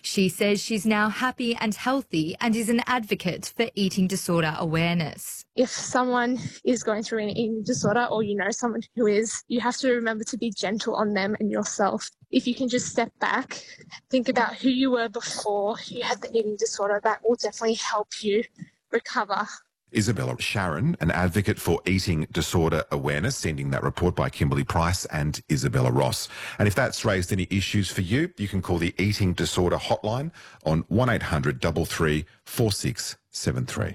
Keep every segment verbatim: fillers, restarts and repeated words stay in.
She says she's now happy and healthy and is an advocate for eating disorder awareness. If someone is going through an eating disorder or you know someone who is, you have to remember to be gentle on them and yourself. If you can just step back, think about who you were before you had the eating disorder, that will definitely help you recover. Isabella Sharon, an advocate for eating disorder awareness, sending that report by Kimberly Price and Isabella Ross. And if that's raised any issues for you, you can call the Eating Disorder Hotline on one eight hundred three three four six seven three.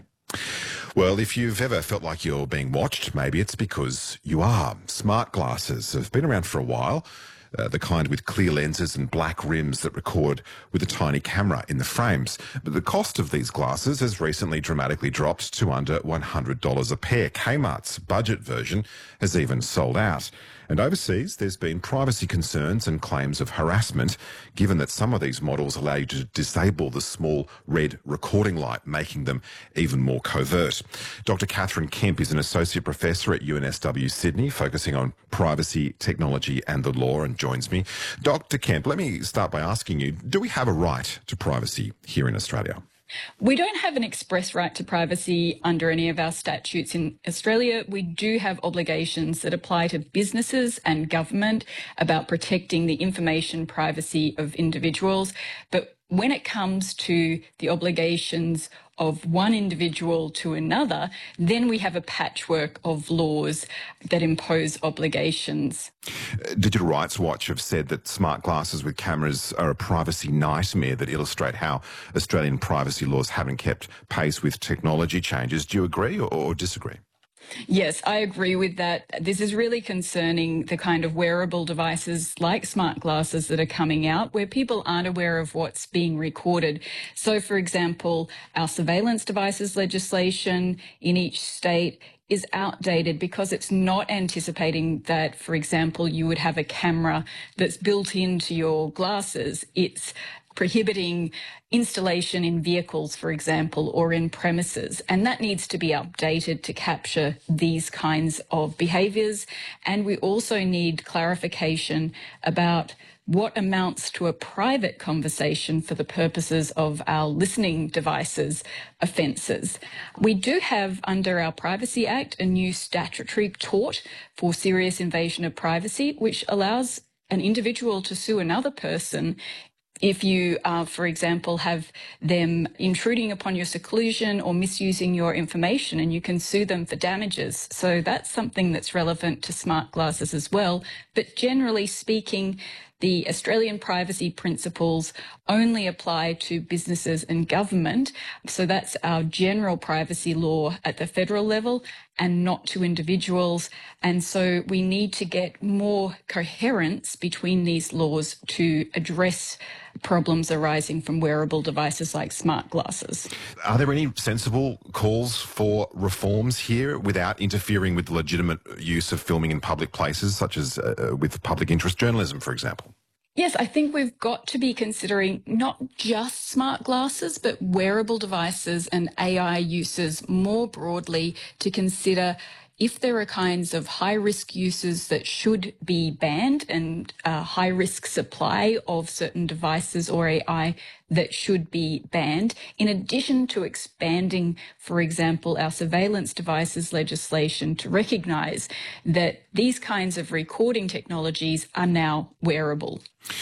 Well, if you've ever felt like you're being watched, maybe it's because you are. Smart glasses have been around for a while. Uh, the kind with clear lenses and black rims that record with a tiny camera in the frames. But the cost of these glasses has recently dramatically dropped to under one hundred dollars a pair. Kmart's budget version has even sold out. And overseas, there's been privacy concerns and claims of harassment, given that some of these models allow you to disable the small red recording light, making them even more covert. Doctor Catherine Kemp is an associate professor at U N S W Sydney, focusing on privacy, technology and the law, and joins me. Doctor Kemp, let me start by asking you, do we have a right to privacy here in Australia? We don't have an express right to privacy under any of our statutes in Australia. We do have obligations that apply to businesses and government about protecting the information privacy of individuals. But when it comes to the obligations of one individual to another, then we have a patchwork of laws that impose obligations. Digital Rights Watch have said that smart glasses with cameras are a privacy nightmare that illustrate how Australian privacy laws haven't kept pace with technology changes. Do you agree or, or disagree? Yes, I agree with that. This is really concerning, the kind of wearable devices like smart glasses that are coming out where people aren't aware of what's being recorded. So, for example, our surveillance devices legislation in each state is outdated because it's not anticipating that, for example, you would have a camera that's built into your glasses. It's prohibiting installation in vehicles, for example, or in premises. And that needs to be updated to capture these kinds of behaviours. And we also need clarification about what amounts to a private conversation for the purposes of our listening devices offences. We do have, under our Privacy Act, a new statutory tort for serious invasion of privacy, which allows an individual to sue another person if you, uh, for example, have them intruding upon your seclusion or misusing your information, and you can sue them for damages. So that's something that's relevant to smart glasses as well. But generally speaking, the Australian privacy principles only apply to businesses and government. So that's our general privacy law at the federal level and not to individuals. And so we need to get more coherence between these laws to address problems arising from wearable devices like smart glasses. Are there any sensible calls for reforms here without interfering with the legitimate use of filming in public places, such as uh, with public interest journalism, for example? Yes, I think we've got to be considering not just smart glasses, but wearable devices and A I uses more broadly to consider if there are kinds of high-risk uses that should be banned and uh, high-risk supply of certain devices or A I that should be banned, in addition to expanding, for example, our surveillance devices legislation to recognise that these kinds of recording technologies are now wearable.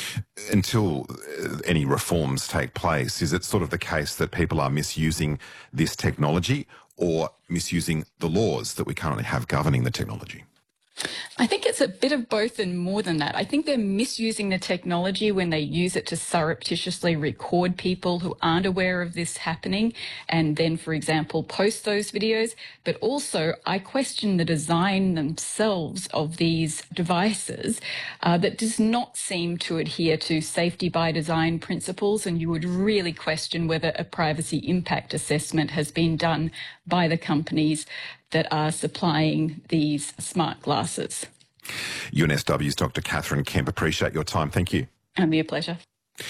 Until any reforms take place, is it sort of the case that people are misusing this technology or misusing the laws that we currently have governing the technology? I think it's a bit of both and more than that. I think they're misusing the technology when they use it to surreptitiously record people who aren't aware of this happening and then, for example, post those videos. But also, I question the design themselves of these devices uh, that does not seem to adhere to safety by design principles, and you would really question whether a privacy impact assessment has been done by the companies that are supplying these smart glasses. U N S W's Doctor Catherine Kemp, appreciate your time. Thank you. Only a pleasure.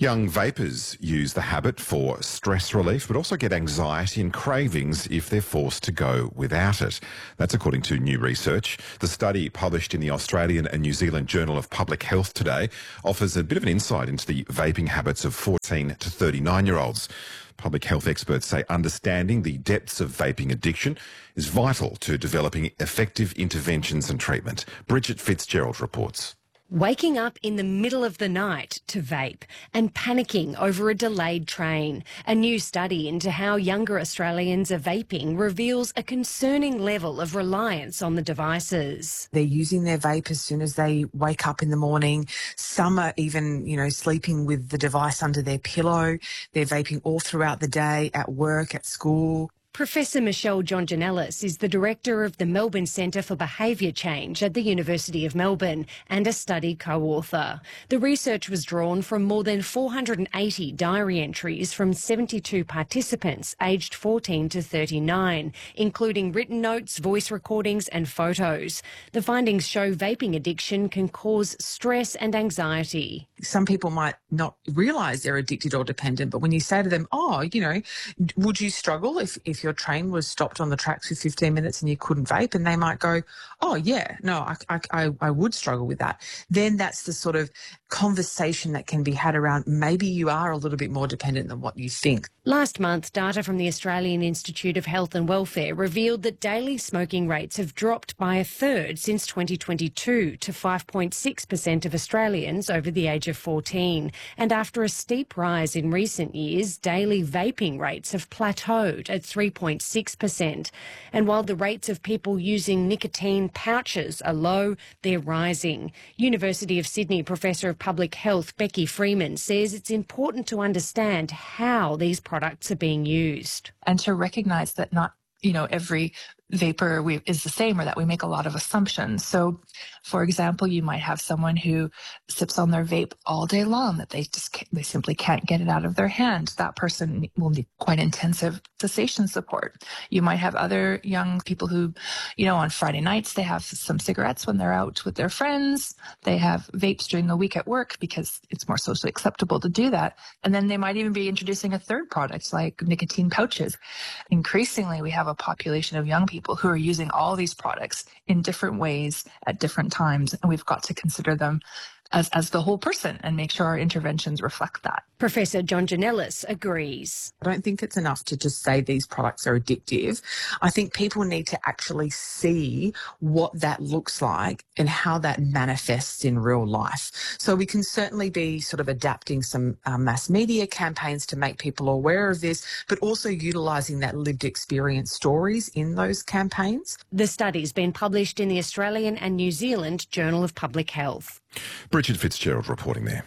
Young vapers use the habit for stress relief, but also get anxiety and cravings if they're forced to go without it. That's according to new research. The study, published in the Australian and New Zealand Journal of Public Health today, offers a bit of an insight into the vaping habits of fourteen to thirty-nine-year-olds. Public health experts say understanding the depths of vaping addiction is vital to developing effective interventions and treatment. Bridget Fitzgerald reports. Waking up in the middle of the night to vape and panicking over a delayed train. A new study into how younger Australians are vaping reveals a concerning level of reliance on the devices. They're using their vape as soon as they wake up in the morning. Some are even, you know, sleeping with the device under their pillow. They're vaping all throughout the day, at work, at school. Professor Michelle Jonjanellis is the director of the Melbourne Centre for Behaviour Change at the University of Melbourne and a study co-author. The research was drawn from more than four hundred eighty diary entries from seventy-two participants aged fourteen to thirty-nine, including written notes, voice recordings and photos. The findings show vaping addiction can cause stress and anxiety. Some people might not realise they're addicted or dependent, but when you say to them, oh, you know, would you struggle if, if your train was stopped on the tracks for fifteen minutes and you couldn't vape? And they might go, oh, yeah, no, I, I, I would struggle with that. Then that's the sort of conversation that can be had around maybe you are a little bit more dependent than what you think. Last month, data from the Australian Institute of Health and Welfare revealed that daily smoking rates have dropped by a third since twenty twenty-two to five point six percent of Australians over the age of fourteen. And after a steep rise in recent years, daily vaping rates have plateaued at three point six percent. And while the rates of people using nicotine pouches are low, they're rising. University of Sydney Professor of Public Health Becky Freeman says it's important to understand how these products are being used. And to recognise that not, you know, every vapor we, is the same, or that we make a lot of assumptions. So, for example, you might have someone who sips on their vape all day long, that they just can't, they simply can't get it out of their hand. That person will need quite intensive cessation support. You might have other young people who, you know, on Friday nights, they have some cigarettes when they're out with their friends. They have vapes during the week at work because it's more socially acceptable to do that. And then they might even be introducing a third product like nicotine pouches. Increasingly, we have a population of young people who are using all these products in different ways at different times, and we've got to consider them as, as the whole person and make sure our interventions reflect that. Professor Jonjanellis agrees. I don't think it's enough to just say these products are addictive. I think people need to actually see what that looks like and how that manifests in real life. So we can certainly be sort of adapting some uh, mass media campaigns to make people aware of this, but also utilising that lived experience stories in those campaigns. The study's been published in the Australian and New Zealand Journal of Public Health. Bridget Fitzgerald reporting there.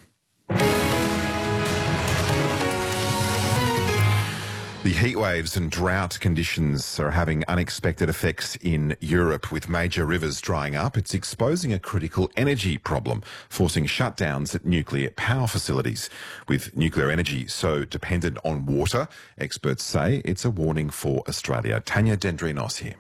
The heat waves and drought conditions are having unexpected effects in Europe, with major rivers drying up. It's exposing a critical energy problem, forcing shutdowns at nuclear power facilities. With nuclear energy so dependent on water, experts say it's a warning for Australia. Tanya Dendrinos here.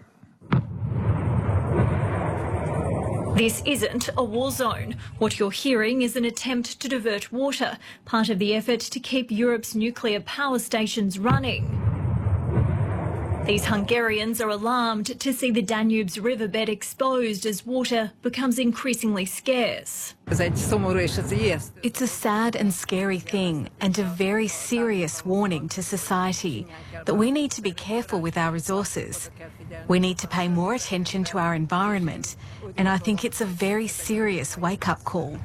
This isn't a war zone. What you're hearing is an attempt to divert water, part of the effort to keep Europe's nuclear power stations running. These Hungarians are alarmed to see the Danube's riverbed exposed as water becomes increasingly scarce. It's a sad and scary thing, and a very serious warning to society that we need to be careful with our resources. We need to pay more attention to our environment, and I think it's a very serious wake-up call.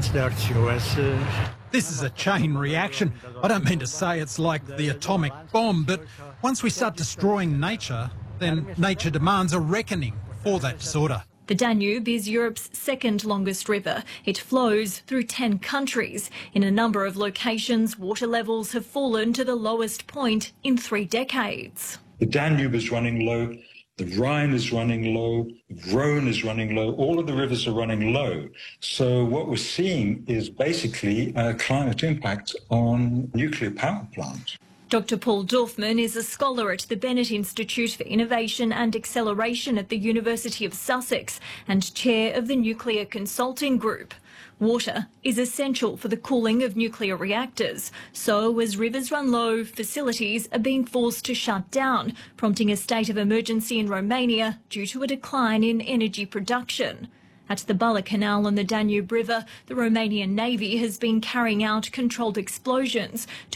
This is a chain reaction. I don't mean to say it's like the atomic bomb, but once we start destroying nature, then nature demands a reckoning for that disorder. The Danube is Europe's second longest river. It flows through ten countries. In a number of locations, water levels have fallen to the lowest point in three decades. The Danube is running low. The Rhine is running low, the Rhone is running low, all of the rivers are running low. So what we're seeing is basically a climate impact on nuclear power plants. Doctor Paul Dorfman is a scholar at the Bennett Institute for Innovation and Acceleration at the University of Sussex and chair of the Nuclear Consulting Group. Water is essential for the cooling of nuclear reactors. So as rivers run low, facilities are being forced to shut down, prompting a state of emergency in Romania due to a decline in energy production. At the Bala Canal on the Danube River, the Romanian Navy has been carrying out controlled explosions to